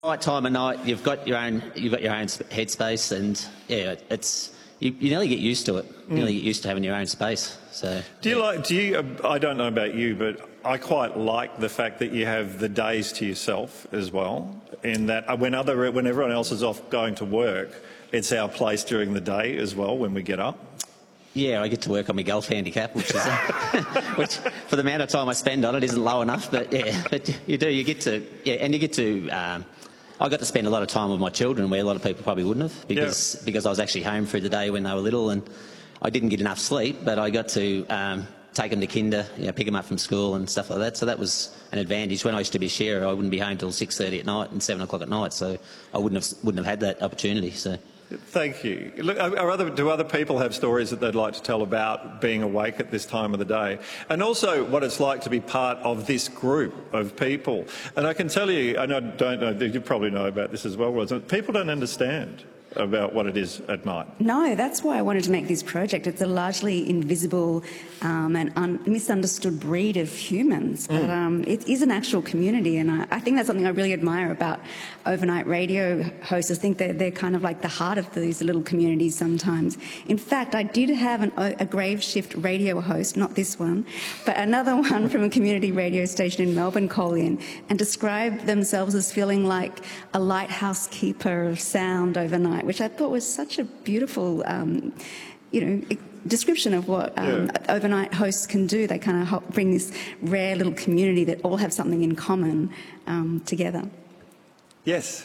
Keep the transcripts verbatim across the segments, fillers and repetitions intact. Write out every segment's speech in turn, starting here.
Right time of night, you've got your own, you've got your own headspace, and yeah, it's you, you nearly get used to it. You nearly get used to having your own space. So, do you like? Do you? I don't know about you, but I quite like the fact that you have the days to yourself as well. In that, when other when everyone else is off going to work, it's our place during the day as well when we get up. Yeah, I get to work on my golf handicap, which is uh, which for the amount of time I spend on it isn't low enough. But yeah, but you do. You get to yeah, and you get to. Um, I got to spend a lot of time with my children where a lot of people probably wouldn't have, because yeah. because I was actually home through the day when they were little, and I didn't get enough sleep, but I got to um, take them to kinder, you know, pick them up from school and stuff like that. So that was an advantage. When I used to be a sharer, I wouldn't be home till six thirty at night and seven o'clock at night, so I wouldn't have wouldn't have had that opportunity. So. Thank you. Look, are other, do other people have stories that they'd like to tell about being awake at this time of the day? And also what it's like to be part of this group of people. And I can tell you, and I don't know, you probably know about this as well, Roz, people don't understand about what it is at night. No, that's why I wanted to make this project. It's a largely invisible um, and un misunderstood breed of humans, but mm. um, it is an actual community, and I, I think that's something I really admire about overnight radio hosts. I think they're, they're kind of like the heart of these little communities sometimes. In fact, I did have an, a grave shift radio host, not this one, but another one from a community radio station in Melbourne call in and describe themselves as feeling like a lighthouse keeper of sound overnight, which I thought was such a beautiful, um, you know, description of what um, yeah. overnight hosts can do. They kind of help bring this rare little community that all have something in common um, together. Yes.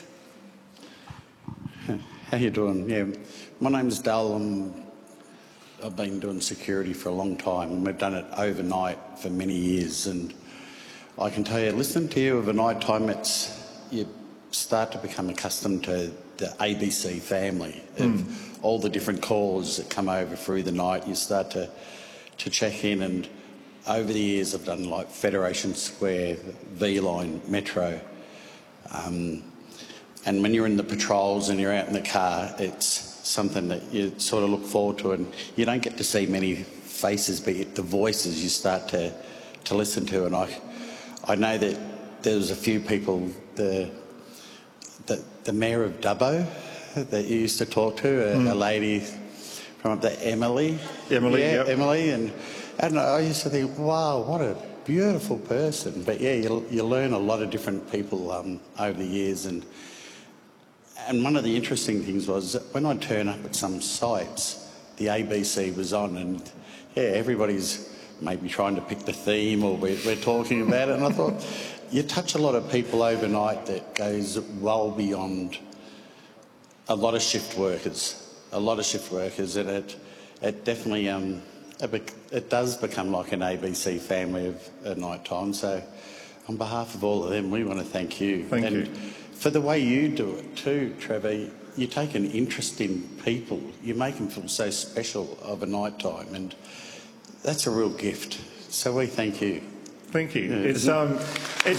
How you doing? Yeah, my name's Dal. I'm, I've been doing security for a long time, and we've done it overnight for many years. And I can tell you, listening to you overnight time, it's you start to become accustomed to the A B C family of mm. all the different calls that come over through the night. You start to to check in, and over the years I've done like Federation Square, V-Line, Metro, um, and when you're in the patrols and you're out in the car, it's something that you sort of look forward to, and you don't get to see many faces, but the voices you start to to listen to. And I I know that there was a few people, the The, the mayor of Dubbo that you used to talk to, a, mm. a lady from up there, Emily. Emily, yeah, yep. Emily, and and I used to think, wow, what a beautiful person. But yeah, you you learn a lot of different people um, over the years, and and one of the interesting things was that when I turn up at some sites, the A B C was on, and yeah, everybody's maybe trying to pick the theme, or we're, we're talking about it, and I thought, you touch a lot of people overnight that goes well beyond a lot of shift workers, a lot of shift workers, and it it definitely um it, it does become like an A B C family of at night time. So, on behalf of all of them, we want to thank you. Thank and you for the way you do it too, Trevor. You take an interest in people. You make them feel so special of a night time, and that's a real gift. So we thank you. Thank you. Yeah. It's um, it's.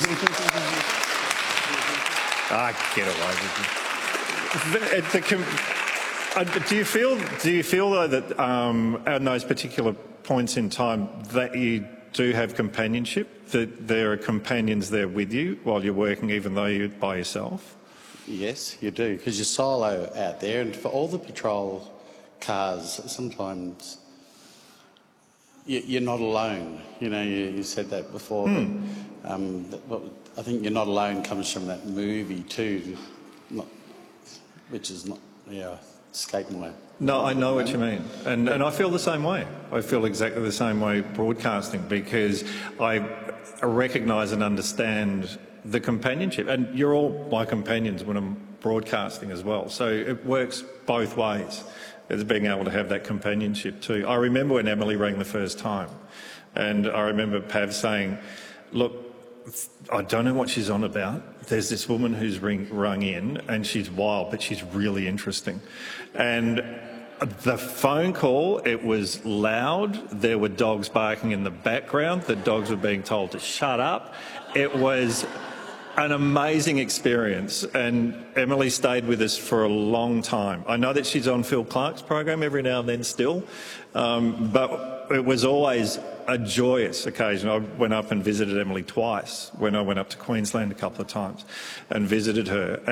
Ah, get away with it. The, the, uh, do you feel? Do you feel though that um, at those particular points in time that you do have companionship? That there are companions there with you while you're working, even though you're by yourself? Yes, you do, because you're solo out there, and for all the patrol cars, sometimes you're not alone. You know, you, you said that before. Mm. But, um, I think you're not alone comes from that movie too, not, which is not, yeah, escape my... No, I know what you mean. And, and I feel the same way. I feel exactly the same way broadcasting, because I recognise and understand the companionship. And you're all my companions when I'm broadcasting as well. So it works both ways. As being able to have that companionship too. I remember when Emily rang the first time, and I remember Pav saying, look, I don't know what she's on about. There's this woman who's ring, rung in, and she's wild, but she's really interesting. And the phone call, it was loud. There were dogs barking in the background. The dogs were being told to shut up. It was an amazing experience, and Emily stayed with us for a long time. I know that she's on Phil Clark's program every now and then still, um, but it was always a joyous occasion. I went up and visited Emily twice when I went up to Queensland a couple of times and visited her.